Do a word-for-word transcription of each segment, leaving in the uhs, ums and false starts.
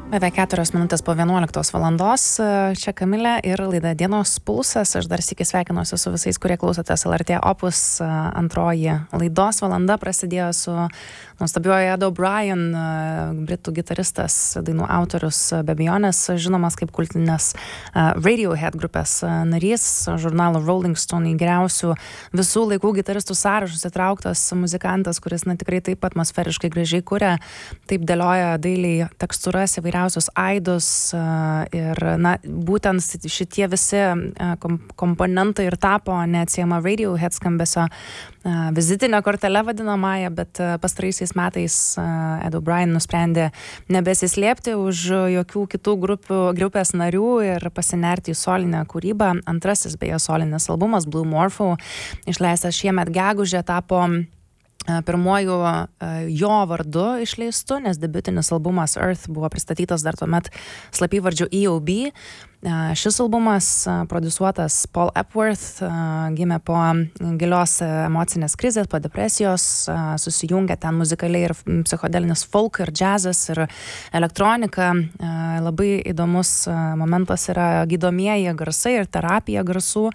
Beveik keturios minutės po vienuoliktos valandos. Čia Kamilė ir laida Dienos pulsas. Aš dar sykį sveikinuosi su visais, kurie klausotės L R T Opus. Antroji laidos valanda prasidėjo su nuostabiuoju Ed O'Brien, britų gitaristas, dainų autorius, be abejonės, žinomas kaip kultinės Radiohead grupės narys, žurnalo Rolling Stone į geriausių visų laikų gitaristų sąrašus įtrauktas muzikantas, kuris na, tikrai taip atmosferiškai gražiai kuria, taip dėlioja dailiai tekstūras, įvairiausius aidus ir na, būtent šitie visi komponentai ir tapo neatsiejama Radiohead skambesio vizitinė kortelė vadinamąją, bet pastaraisiais metais Ed O'Brien nusprendė nebesislėpti už jokių kitų grupių, grupės narių ir pasinerti į solinę kūrybą. Antrasis beje solinis albumas Blue Morpho, išleistas šiemet gegužę, tapo pirmuoju jo vardu išleistu, nes debiutinis albumas Earth buvo pristatytas dar tuomet slapyvardžiu E O B. Šis albumas, produsuotas Paul Epworth, gimė po gilios emocinės krizės, po depresijos, susijungia ten muzikaliai ir psichodelinis folk, ir džiazas, ir elektronika. Labai įdomus momentas yra gydomieji garsai ir terapija garsų.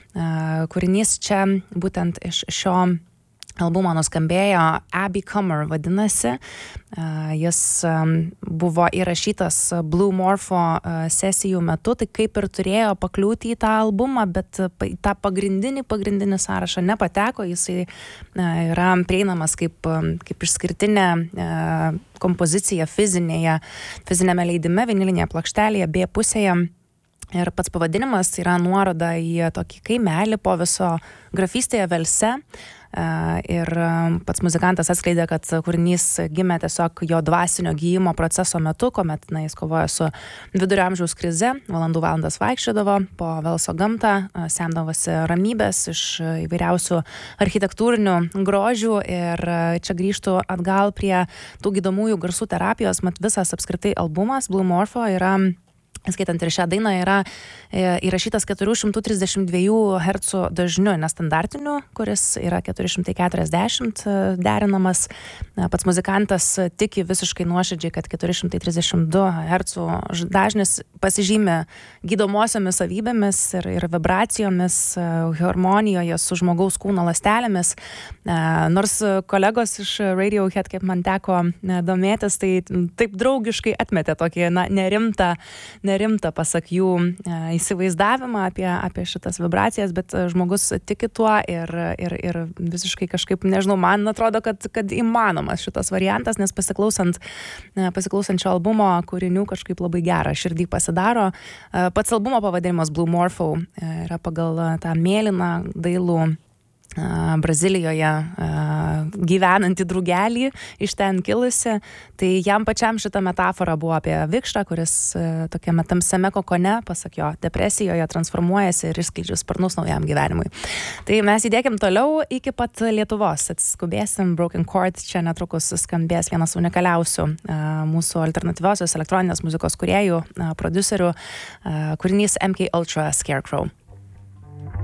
Kūrinys čia būtent iš šio albumo nuskambėjo, Abby Comer vadinasi. Jis buvo įrašytas Blue Morpho sesijų metu, tai kaip ir turėjo pakliūti į tą albumą, bet į tą pagrindinį, pagrindinį sąrašą nepateko. Jisai yra prieinamas kaip, kaip išskirtinė kompozicija fizinėje, fizinėme leidime, vinilinėje plokštelėje, B pusėje. Ir pats pavadinimas yra nuoroda į tokį kaimelį po viso grafystėje Velse. Ir pats muzikantas atskleidė, kad kūrinys gimė tiesiog jo dvasinio gijimo proceso metu, kuomet na, jis kovojo su vidurio amžiaus krize, valandų valandas vaikščiodavo po Velso gamtą, semdavosi ramybės iš įvairiausių architektūrinių grožių ir čia grįžtų atgal prie tų gydomųjų garsų terapijos, mat visas apskritai albumas Blue Morpho yra, skaitant ir šią dainą, yra įrašytas keturi šimtai trisdešimt dva hercų dažniu nestandartiniu, kuris yra keturi šimtai keturiasdešimt derinamas. Pats muzikantas tiki visiškai nuoširdžiai, kad keturi šimtai trisdešimt du hercų dažnis pasižymi gydomosiomis savybėmis ir, ir vibracijomis, harmonijoje su žmogaus kūno ląstelėmis. Nors kolegos iš Radiohead, kaip man teko domėtis, tai taip draugiškai atmetė tokį na, nerimtą nerimta, pasak jų, įsivaizdavimą apie, apie šitas vibracijas, bet žmogus tiki tuo ir, ir, ir visiškai kažkaip, nežinau, man atrodo, kad, kad įmanomas šitas variantas, nes pasiklausant, pasiklausant šio albumo kūrinių kažkaip labai gerą širdį pasidaro. Pats albumo pavadinimas Blue Morpho yra pagal tą mėlyną dailų Brazilijoje gyvenantį drugelį iš ten kilusi, tai jam pačiam šita metafora buvo apie vikšrą, kuris tokiame tamsiame kokone, pasak jo, depresijoje transformuojasi ir išskleidžia sparnus naujam gyvenimui. Tai mes įdėkim toliau iki pat Lietuvos, atskubėsim, Broken Chord, čia netrukus skambės vienas unikaliausių mūsų alternatyviosios elektroninės muzikos kūrėjų, prodiuserių, kūrinys M K Ultra Scarecrow.